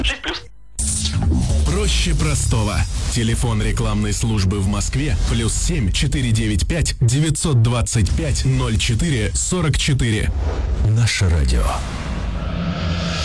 6+. Проще простого. Телефон рекламной службы в Москве +7 495 925 04 44. Наше радио.